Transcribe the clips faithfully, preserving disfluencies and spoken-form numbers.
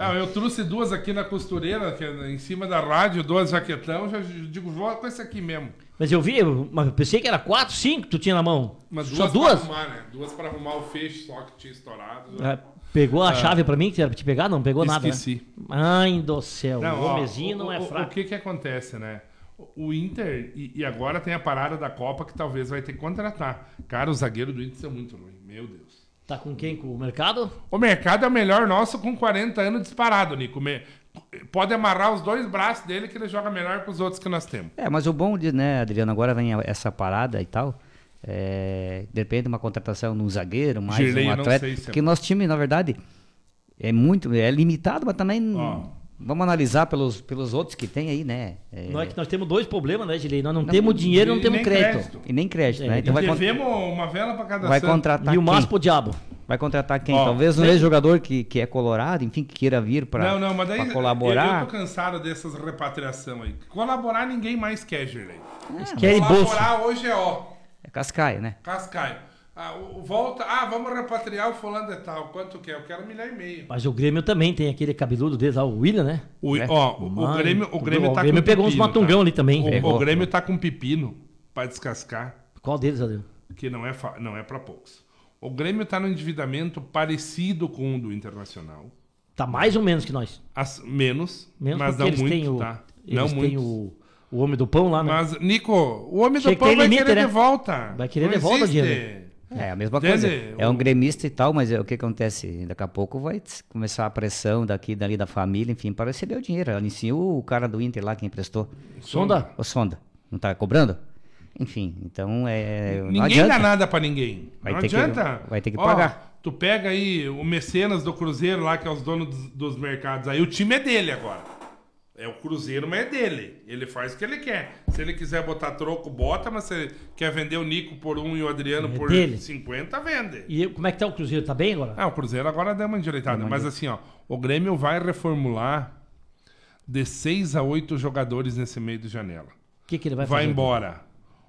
Ah, eu trouxe duas aqui na costureira, que é em cima da rádio, duas jaquetão, já digo, vou com esse aqui mesmo. Mas eu vi, mas eu pensei que era quatro, cinco que tu tinha na mão. Mas Só duas, duas? pra arrumar, né? Duas pra arrumar o feixe só que tinha estourado. Ah, pegou a Ah. chave pra mim, que era pra te pegar? Não pegou Esqueci. nada, né? Ai do céu, Não, o ó, homenzinho não o, é o, fraco. O que que acontece, né? O Inter, e, e agora tem a parada da Copa que talvez vai ter que contratar. Cara, os zagueiros do Inter são muito ruins, meu Deus. Tá com quem? Com o mercado? O mercado é o melhor nosso com quarenta anos disparado, Nico. Me- Pode amarrar os dois braços dele que ele joga melhor que os outros que nós temos. É, mas o bom, de, né, Adriano, agora vem a- essa parada e tal. É, depende de uma contratação num zagueiro, mais Girley, um eu não atleta. sei se é- Porque nosso time, na verdade, é muito, é limitado, mas também Ó. vamos analisar pelos, pelos outros que tem aí, né? É, Nós, nós temos dois problemas, né, Gilei? Nós não, temos dinheiro e não e temos nem crédito. crédito. e nem crédito, É, né? Então vai, con- Devemos uma vela pra cada vai santo. contratar E o quem? mas pro diabo. Vai contratar quem? Ó, Talvez um né? ex-jogador que, que é colorado, enfim, que queira vir para Não, não, mas daí eu, colaborar. eu tô cansado dessas repatriação aí. Colaborar ninguém mais quer, Girley. É, Querem bolso. Colaborar hoje é ó, é cascaia, né? Cascaio. Ah, o- volta, ah, vamos repatriar o fulano de tal. Quanto quer? Eu quero um milhão e meio. Mas o Grêmio também tem aquele cabeludo deles lá, o William, né? O, É. ó, o, o Mano, Grêmio, o Grêmio o tá Grêmio com pegou uns pepino, matungão tá? ali também. O, Pegou. o Grêmio tá com pepino pra descascar, Qual deles, Adriano? que não é, fa- não é pra poucos. O Grêmio tá no endividamento parecido com o do Internacional. Tá mais ou menos que nós. As- menos, Menos mas porque não eles muito, têm o, tá? eles Não têm muito. o, o homem do pão lá, né? Mas, Nico, o homem Tinha do que pão ter vai limite, querer né? de volta. Vai querer Não de volta o existe. dinheiro. É a mesma Entende? coisa. É um O- gremista e tal, mas é, o que acontece? Daqui a pouco vai tss, começar a pressão daqui, dali da família, enfim, para receber o dinheiro. Iniciou o cara do Inter lá, quem emprestou. Sonda? O Sonda. Não tá cobrando? Enfim, então é. não Ninguém adianta. dá nada pra ninguém. Vai não ter que- adianta. vai ter que Ó, pagar. Tu pega aí o mecenas do Cruzeiro lá, que é os donos dos, dos mercados. Aí o time é dele agora. É o Cruzeiro, mas é dele. Ele faz o que ele quer. Se ele quiser botar troco, bota. Mas se ele quer vender o Nico por um e o Adriano É por dele. cinquenta, vende. E como é que tá o Cruzeiro? Tá bem agora? Ah, o Cruzeiro agora deu uma endireitada. Mas assim, ó, o Grêmio vai reformular de seis a oito jogadores nesse meio de janela. O que, que ele vai, Vai, fazer? embora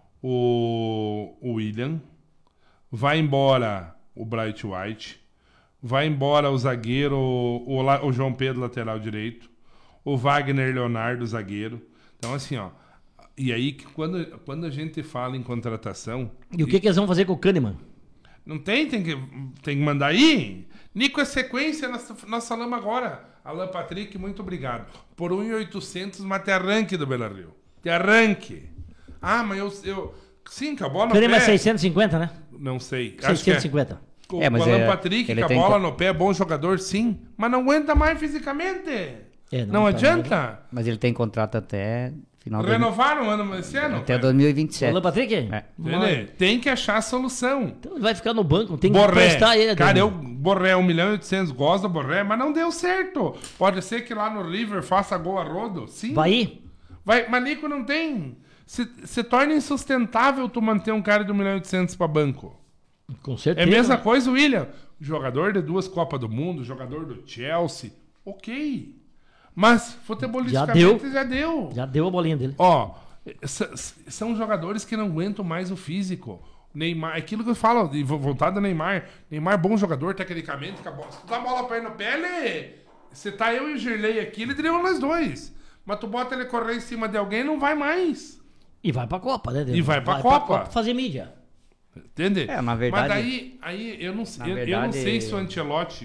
o, o William, vai embora o Bright White, vai embora o zagueiro, o, La- o João Pedro, lateral direito, o Wagner Leonardo, zagueiro. Então, assim, ó. E aí, que quando, quando a gente fala em contratação. E o que, que eles vão fazer com o Kahneman? Não tem, tem que, tem que mandar aí. Nico, é sequência, nós, nós falamos agora. Alan Patrick, muito obrigado. Por um milhão e oitocentos, mas te arranque do Bela Rio. Te arranque. Ah, mas eu... eu sim, com a bola no Kahneman é pé. seiscentos e cinquenta, né? Não sei. Acho que é. seiscentos e cinquenta. O, É, mas o Alan é- Patrick, ele com a tem bola co- no pé, é bom jogador, sim. Mas não aguenta mais fisicamente. É, não tá adianta. Mas ele tem contrato até final do ano. Renovaram ano esse ano. Até é. dois mil e vinte e O sete. Alan Patrick? É. Entendeu? Tem que achar a solução. Então ele vai ficar no banco, tem que Borré. prestar ele. Cara, eu, Adriano. Borré, um milhão e oitocentos, gosto do Borré, mas não deu certo. Pode ser que lá no River faça gol a rodo. Sim. Vai ir? Vai, mas Nico não tem. Se, se torna insustentável tu manter um cara de um milhão e oitocentos pra banco. Com É certeza. a mesma coisa, William. Jogador de duas Copas do Mundo, jogador do Chelsea. Ok. Mas futebolisticamente Já deu. já deu. Já deu a bolinha dele. Ó, s- s- são jogadores que não aguentam mais o físico. Neymar, aquilo que eu falo, de vo- voltado ao Neymar. Neymar, bom jogador, tecnicamente. Com a bola. Se tu dá a bola pra ele no pé, ele. Se tá eu e o Girley aqui, ele dribla nós dois. Mas tu bota ele correr em cima de alguém, não vai mais. E vai pra Copa, né? Adriano? E vai pra Copa. fazer mídia. Entende? É, na verdade- Mas daí, aí eu não, Na eu, eu não verdade- sei se o Ancelotti.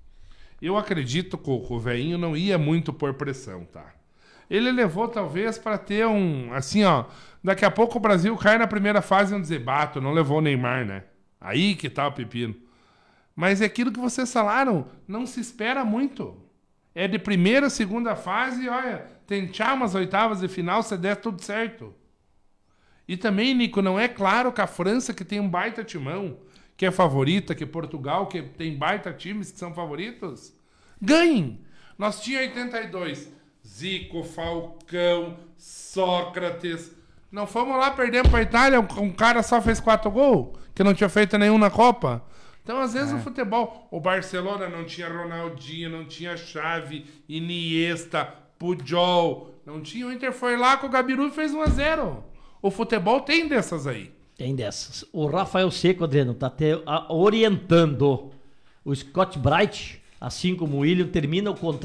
Eu acredito que o, que o velhinho não ia muito por pressão, tá? Ele levou talvez para ter um. Assim, ó. Daqui a pouco o Brasil cai na primeira fase e um desebato. Não levou o Neymar, né? Aí que tá o pepino. Mas é aquilo que vocês falaram. Não se espera muito. É de primeira, segunda fase, olha. Tentar umas oitavas de final, se der tudo certo. E também, Nico, não é claro que a França, que tem um baita timão, que é favorita, que Portugal, que tem baita times que são favoritos, ganhem. Nós tínhamos oitenta e dois. Zico, Falcão, Sócrates. Não fomos lá, perdemos para a Itália, um, um cara só fez quatro gols, que não tinha feito nenhum na Copa. Então, às vezes, o futebol... O Barcelona não tinha Ronaldinho, não tinha Xavi, Iniesta, Pujol. Não tinha. O Inter foi lá com o Gabiru e fez um a zero. O futebol tem dessas aí. Tem dessas. O Rafael Seco, Adriano, tá até a- orientando o Scott Bright, assim como o William, termina o contrato.